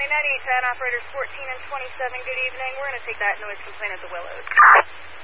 9810, operators 14 and 27, good evening. We're going to take that noise complaint at the Willows.